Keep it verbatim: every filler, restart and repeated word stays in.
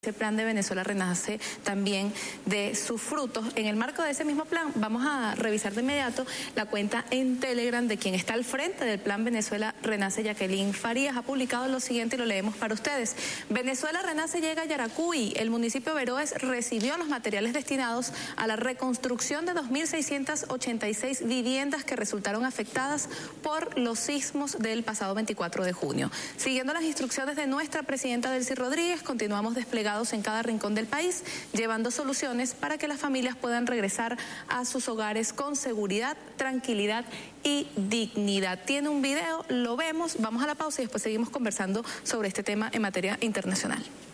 Ese plan de Venezuela Renace también de sus frutos. En el marco de ese mismo plan, vamos a revisar de inmediato la cuenta en Telegram de quien está al frente del plan Venezuela Renace, Jacqueline Farías. Ha publicado lo siguiente y lo leemos para ustedes. Venezuela Renace llega a Yaracuy. El municipio de Veroes recibió los materiales destinados a la reconstrucción de dos mil seiscientas ochenta y seis viviendas que resultaron afectadas por los sismos del pasado veinticuatro de junio. Siguiendo las instrucciones de nuestra presidenta Delcy Rodríguez, continuamos desplegando en cada rincón del país, llevando soluciones para que las familias puedan regresar a sus hogares con seguridad, tranquilidad y dignidad. Tiene un video, lo vemos, vamos a la pausa y después seguimos conversando sobre este tema en materia internacional.